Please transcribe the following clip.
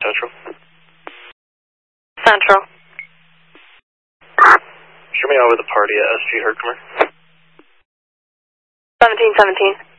Central. Central. Show me over the party at SG Herkimer. 1717.